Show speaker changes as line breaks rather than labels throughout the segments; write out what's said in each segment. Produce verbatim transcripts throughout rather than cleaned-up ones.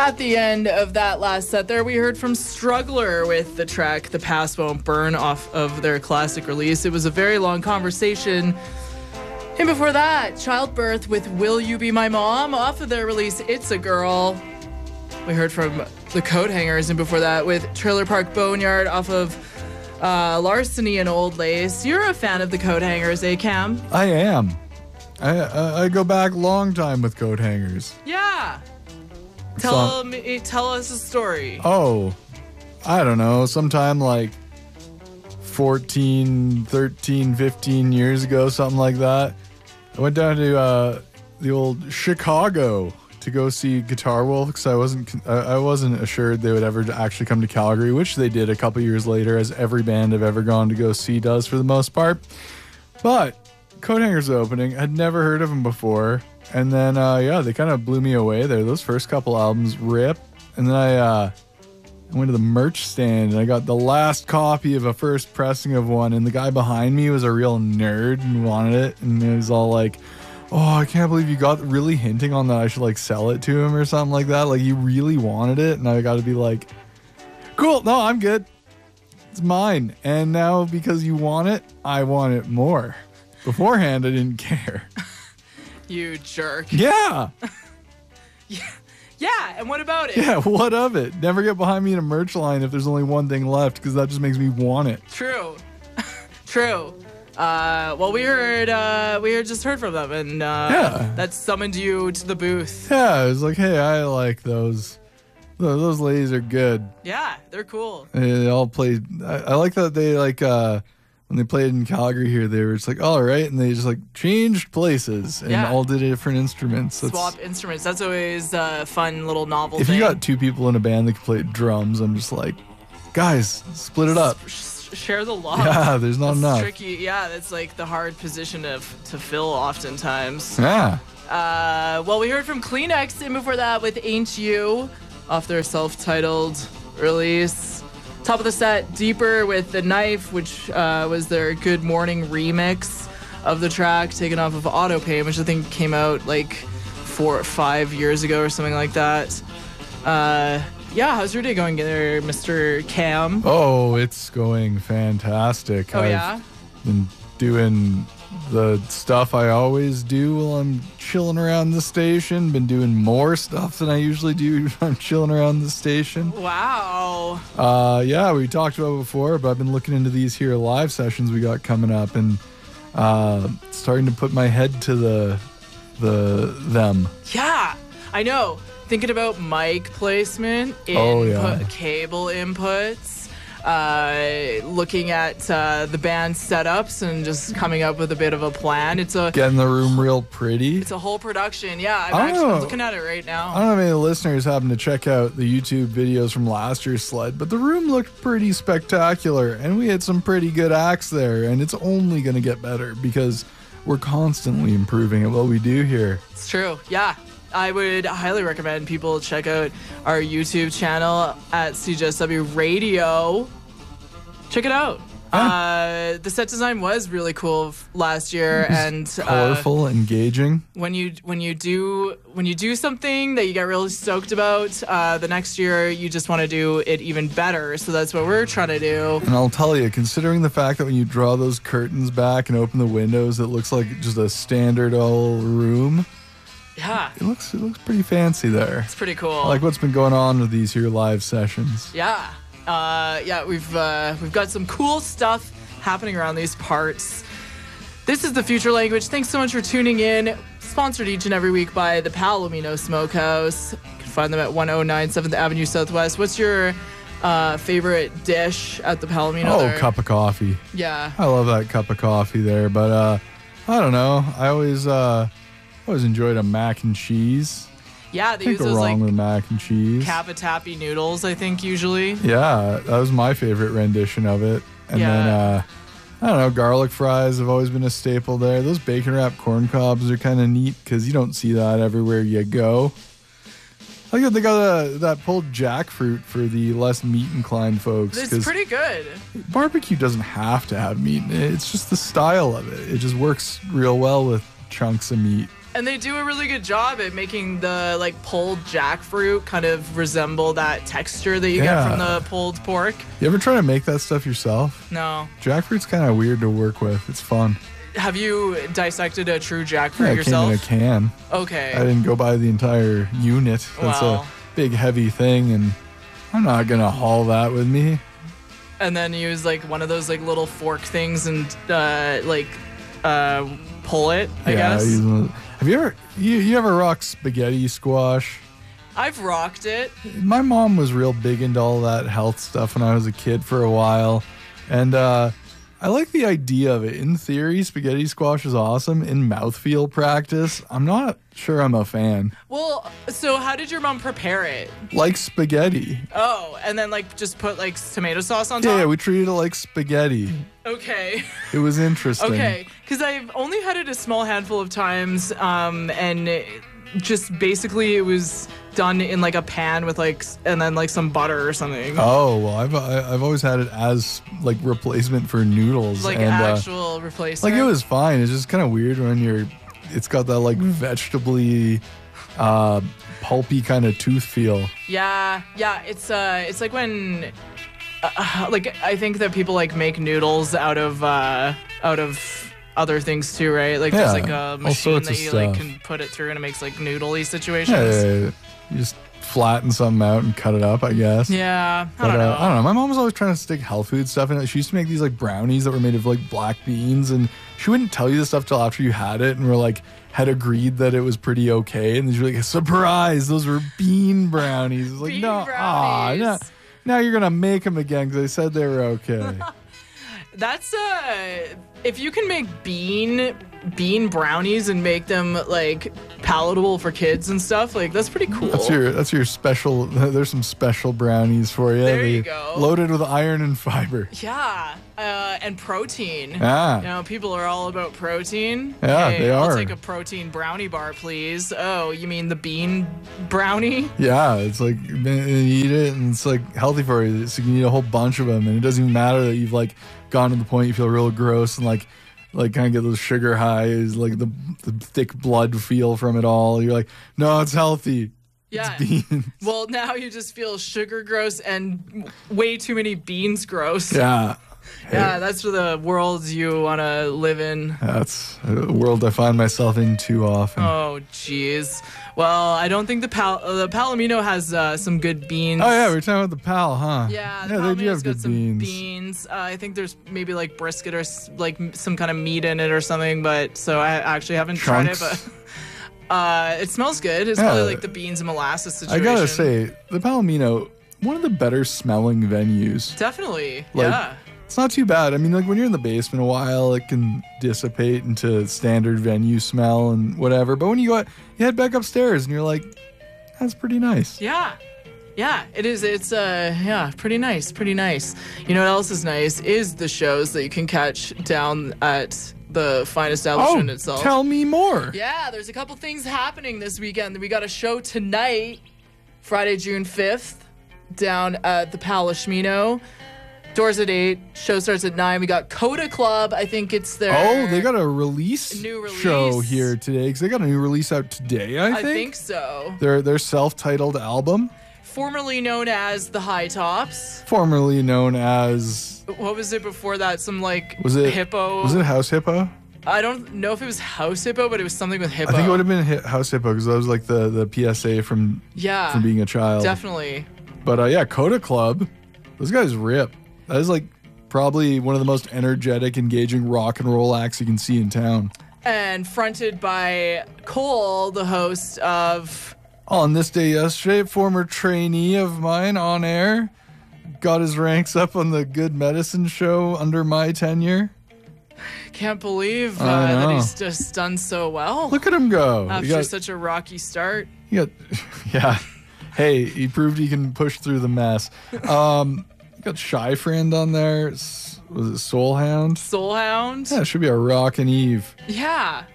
At the end of that last set there, we heard from Struggler with the track The Past Won't Burn off of their classic release. It was a very long conversation. And before that, Childbirth with Will You Be My Mom off of their release It's a Girl. We heard from the Coathangers, and before that with Trailer Park Boneyard off of uh, Larceny and Old Lace. You're a fan of the Coathangers, eh, Cam?
I am. I, I I go back long time with Coathangers.
Yeah. Tell so, me, tell us a story.
Oh, I don't know. Sometime like fourteen, thirteen, fifteen years ago, something like that. I went down to uh, the old Chicago to go see Guitar Wolf because I wasn't I wasn't assured they would ever actually come to Calgary, which they did a couple years later, as every band I've ever gone to go see does for the most part. But Coathangers opening, I'd never heard of them before. And then, uh, yeah, they kind of blew me away there. Those first couple albums rip. And then I, uh, I went to the merch stand and I got the last copy of a first pressing of one. And the guy behind me was a real nerd and wanted it. And it was all like, oh, I can't believe you got really hinting on that I should like sell it to him or something like that. Like you really wanted it. And I got to be like, cool. No, I'm good. It's mine. And now because you want it, I want it more. Beforehand, I didn't care.
You jerk.
Yeah.
yeah. Yeah, and what about it?
Yeah, what of it? Never get behind me in a merch line if there's only one thing left, because that just makes me want it.
True. True. Uh, well, we heard, uh, we heard, just heard from them, and uh,
yeah.
that summoned you to the booth.
Yeah, I was like, hey, I like those. Those ladies are good.
Yeah, they're cool.
They all play. I, I like that they like, uh, when they played in Calgary here, they were just like, all right, and they just like changed places and
yeah.
all did different instruments.
That's, Swap instruments. That's always a fun little novel
if
thing.
If you got two people in a band that can play drums, I'm just like, guys, split it up.
Share the love.
Yeah, there's not
that's
enough.
Tricky. Yeah, that's like the hard position to to fill oftentimes.
Yeah.
Uh, well, we heard from Kleenex, and before that with Ain't You off their self-titled release. Top of the set, Deeper with The Knife, which uh, was their Good Morning remix of the track taken off of Autopay, which I think came out like four or five years ago or something like that. Uh, yeah, how's your day going there, Mister Cam?
Oh, it's going fantastic.
Oh,
I've
yeah?
been doing the stuff I always do while I'm chilling around the station. Been doing more stuff than I usually do when I'm chilling around the station.
Wow.
Uh, yeah, we talked about it before, but I've been looking into these here live sessions we got coming up and uh, starting to put my head to the the them.
Yeah, I know. Thinking about mic placement, input,
oh, yeah.
cable inputs. Uh, looking at uh, the band setups and just coming up with a bit of a plan. It's a
getting the room real pretty.
It's a whole production. Yeah, I'm actually know. looking at it right now.
I don't know if any of the listeners happen to check out the YouTube videos from last year's sled, but the room looked pretty spectacular, and we had some pretty good acts there, and it's only going to get better because we're constantly improving at what we do here.
It's true. Yeah. I would highly recommend people check out our YouTube channel at C J S W Radio. Check it out.
Huh?
Uh, the set design was really cool f- last year, and
colorful,
uh,
engaging.
When you when you do when you do something that you get really stoked about, uh, the next year you just want to do it even better. So that's what we're trying to do.
And I'll tell you, considering the fact that when you draw those curtains back and open the windows, it looks like just a standard old room.
Yeah,
it looks it looks pretty fancy there.
It's pretty cool.
I like what's been going on with these here live sessions.
Yeah, uh, yeah, we've uh, we've got some cool stuff happening around these parts. This is the Future Language. Thanks so much for tuning in. Sponsored each and every week by the Palomino Smokehouse. You can find them at one oh nine seventh Avenue Southwest. What's your uh, favorite dish at the Palomino?
Oh,
there?
Cup of coffee.
Yeah,
I love that cup of coffee there. But uh, I don't know. I always. Uh, I always enjoyed a mac and cheese.
Yeah, they
Can't
use
go
those
wrong
like
with mac and cheese.
Kappa Tappy noodles, I think, usually.
Yeah, that was my favorite rendition of it. And
yeah.
then, uh, I don't know, garlic fries have always been a staple there. Those bacon wrapped corn cobs are kind of neat because you don't see that everywhere you go. I think they got a, that pulled jackfruit for the less meat inclined folks.
It's pretty good.
Barbecue doesn't have to have meat in it. It's just the style of it. It just works real well with chunks of meat.
And they do a really good job at making the like pulled jackfruit kind of resemble that texture that you
Yeah.
get from the pulled pork.
You ever try to make that stuff yourself?
No.
Jackfruit's kind of weird to work with. It's fun.
Have you dissected a true jackfruit
Yeah, it
yourself?
came in a can.
Okay.
I didn't go buy the entire unit. That's
Wow.
a big, heavy thing, and I'm not gonna haul that with me.
And then use like one of those like little fork things and uh, like uh, pull it, I
yeah,
guess.
use one of- have you ever you, you ever rock spaghetti squash?
I've rocked it.
My mom was real big into all that health stuff when I was a kid for a while, and uh, I like the idea of it. In theory, spaghetti squash is awesome. In mouthfeel practice, I'm not sure I'm a fan.
Well, so how did your mom prepare it?
Like spaghetti.
Oh, and then like just put like tomato sauce on top?
Yeah, we treated it like spaghetti.
Okay.
It was interesting.
Okay, because I've only had it a small handful of times, um, and it just basically it was done in like a pan with like, s- and then like some butter or something.
Oh well, I've I- I've always had it as like replacement for noodles,
like
and uh,
actual replacement.
like it was fine. It's just kind of weird when you're. It's got that like vegetably, uh, pulpy kind of tooth feel.
Yeah, yeah. It's uh, it's like when, uh, like I think that people like make noodles out of uh, out of other things too, right? Like there's
Yeah,
like a
all
machine
sorts
that
of
you like
stuff.
can put it through and it makes like noodly situations.
Yeah, you just flatten something out and cut it up, I guess.
Yeah, I
But
don't
uh,
know.
I don't know. My mom was always trying to stick health food stuff in it. She used to make these like brownies that were made of like black beans, and she wouldn't tell you the stuff till after you had it, and we're like had agreed that it was pretty okay, and then she's like, "Surprise! Those were bean brownies." It's like,
Bean
no, ah,
brownies.
no. Now you're gonna make them again because they said they were okay.
That's uh if you can make bean bean brownies and make them like palatable for kids and stuff, like that's pretty cool.
That's your that's your special. There's some special brownies for you.
There you
They-
go.
Loaded with iron and fiber.
Yeah, uh, and protein.
Ah.
You know, people are all about protein.
Yeah,
Hey,
they
I'll
are.
take a protein brownie bar, please. Oh, you mean the bean brownie?
Yeah, it's like you eat it and it's like healthy for you. So you can eat a whole bunch of them, and it doesn't even matter that you've like gone to the point you feel real gross and like like kind of get those sugar highs, like the the thick blood feel from it all. You're like, no, it's healthy.
Yeah.
It's beans.
Well, now you just feel sugar gross and way too many beans gross.
Yeah,
Yeah, that's the world you want to live in.
that's a world I find myself in too often.
Oh, jeez. Well, I don't think the Pal- uh, the Palomino has uh, some good beans.
Oh yeah, we we're talking about the pal, huh?
Yeah, the
yeah, they do
Palomino's
have
got
good
some
beans.
beans. Uh, I think there's maybe like brisket or s- like m- some kind of meat in it or something. But so I actually haven't
Chunks.
tried it, but uh, it smells good. It's
Yeah.
probably like the beans and molasses
I
situation.
gotta say, the Palomino, one of the better smelling venues.
definitely.
Like,
yeah.
It's not too bad. I mean, like when you're in the basement a while, it can dissipate into standard venue smell and whatever. But when you go, you head back upstairs and you're like, that's pretty nice.
Yeah. Yeah, it is. It's uh yeah, pretty nice, pretty nice. You know what else is nice is the shows that you can catch down at the fine
Oh,
establishment itself.
tell me more.
Yeah, there's a couple things happening this weekend. We got a show tonight, Friday, June fifth, down at the Palomino. Doors at eight, show starts at nine. We got Coda Club. I think it's their
Oh, they got a release,
New
show
release.
here today because they got a new release out today. I
I
think,
think so.
their their self-titled album,
Formerly known as the High Tops.
formerly known as
What was it before that? Some like
was it
hippo.
Was it House Hippo?
I don't know if it was House Hippo, but it was something with hippo.
I think it would have been Hi- House Hippo because that was like the the P S A from
Yeah,
from being a child.
definitely.
But uh, yeah, Coda Club, those guys rip. That is like probably one of the most energetic, engaging rock and roll acts you can see in town.
And fronted by Cole, the host of
On this day yesterday, a former trainee of mine on air got his ranks up on the Good Medicine show under my tenure.
Can't believe uh,
I
that
know.
he's just done so well
Look at him go.
after
He got,
such a rocky start.
he got, yeah. Hey, he proved he can push through the mess. Um, got Shy Friend on there. S- Was it Soul Hound?
Soulhound.
Yeah, it should be a rockin' Eve.
Yeah.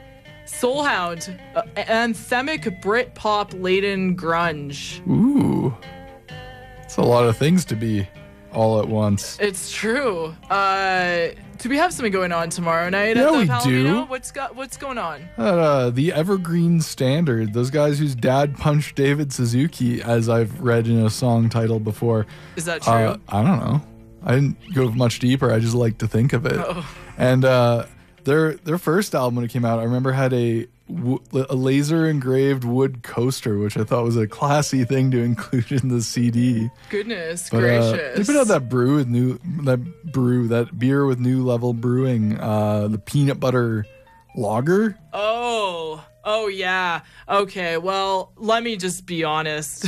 Soulhound. Uh, anthemic Brit pop laden grunge.
Ooh. That's a lot of things to be. all at once.
It's true. Uh, do we have something going on tomorrow night
Yeah,
at the
we
Palomino?
do.
What's got What's going on?
Uh, the Evergreen Standard. Those guys whose dad punched David Suzuki, as I've read in a song title before.
Is that true?
Uh, I don't know. I didn't go much deeper. I just like to think of it.
Oh.
And uh, their their first album when it came out, I remember had a w- a laser engraved wood coaster, which I thought was a classy thing to include in the C D.
Goodness
But, uh,
gracious.
they put out that brew with new that brew that beer with New Level Brewing, uh, the peanut butter lager.
Oh, oh yeah. Okay, well, let me just be honest.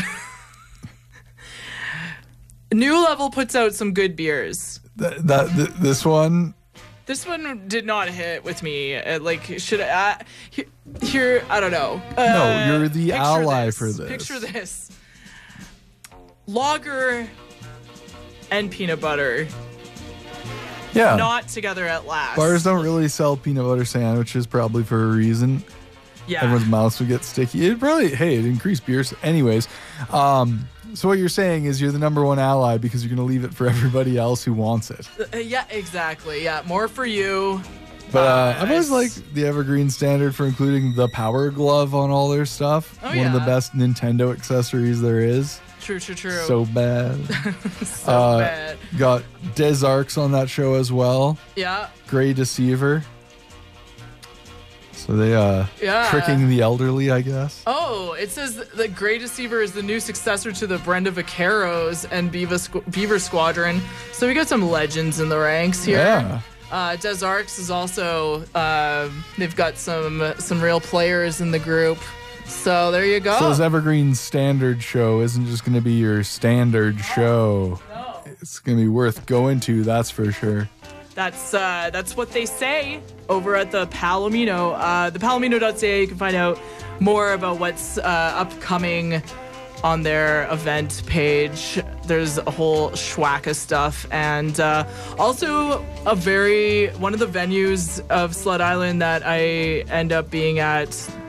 New Level puts out some good beers.
That, that th- this one,
This one did not hit with me. Uh, like, should I? Uh, he- here, I don't know. Uh,
No, you're the
picture
ally
this.
for this.
Picture this. Lager and peanut butter,
yeah.
not together at last.
Bars don't really sell peanut butter sandwiches, probably for a reason.
Yeah.
Everyone's mouths would get sticky. It probably, hey, it increased beers. Anyways, um, so what you're saying is you're the number one ally because you're going to leave it for everybody else who wants it.
Uh, yeah, exactly. Yeah, more for you.
But uh, I've always
Nice.
liked the Evergreen Standard for including the Power Glove on all their stuff.
Oh,
One of the
yeah.
best Nintendo accessories there is.
True, true, true.
So bad.
So
uh,
bad.
Got Des Arcs on that show as well.
Yeah.
Grey Deceiver. So they uh
Yeah.
tricking the elderly, I guess.
Oh, it says the Grey Deceiver is the new successor to the Brenda Vaqueros and Beaver, Squ- Beaver Squadron. So we got some legends in the ranks here.
Yeah.
Uh, Des Arcs is also, uh, they've got some some real players in the group. So there you go.
So this Evergreen Standard show isn't just going to be your standard show.
No.
It's going to be worth going to, that's for sure.
That's uh, that's what they say over at the Palomino. Uh, the palomino dot c a, you can find out more about what's uh, upcoming on their event page. There's a whole schwack of stuff. And uh, also a very, one of the venues of Sled Island that I end up being at.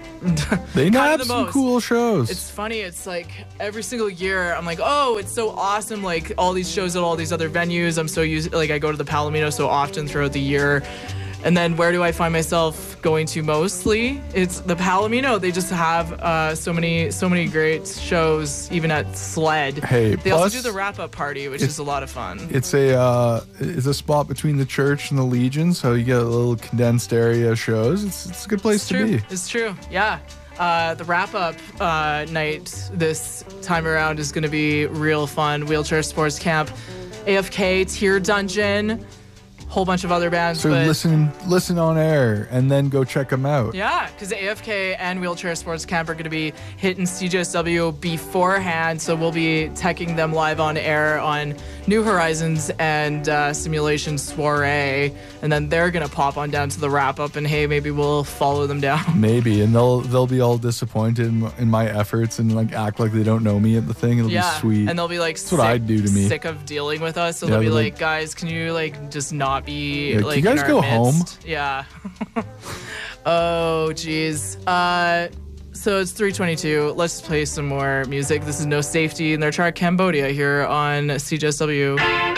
They
kind of
have
the
some
most.
cool shows.
It's funny. It's like every single year, I'm like, oh, it's so awesome. Like all these shows at all these other venues. I'm so used. Like I go to the Palomino so often throughout the year, and then where do I find myself going to mostly? It's the Palomino. They just have uh, so many, so many great shows, even at Sled.
Hey,
they
plus-
also do the wrap up party, which is a lot of fun.
It's a uh, it's a spot between the church and the Legion, so you get a little condensed area of shows. It's it's a good place
It's
to
true.
be.
It's true. Yeah. Uh, the wrap up uh, night this time around is going to be real fun. Wheelchair Sports Camp, A F K, Tier Dungeon, whole bunch of other bands.
So
but
listen listen on air and then go check them out.
yeah, because A F K and Wheelchair Sports Camp are going to be hitting C J S W beforehand, so we'll be teching them live on air on New Horizons and uh, Simulation Soiree, and then they're going to pop on down to the wrap up, and hey, maybe we'll follow them down.
Maybe, and they'll they'll be all disappointed in, in my efforts and like act like they don't know me at the thing. It'll
Yeah,
be sweet.
and they'll be like,
That's
sick,
what I'd do to me.
sick of dealing with us. So
Yeah,
they'll be
they're
like,
like-
guys, can you like just not be
Yeah, can
like
you guys
in our
go home?
midst?" Yeah. Oh, geez. Uh, so it's three twenty-two. Let's play some more music. This is No Safety and their track Cambodia here on C J S W.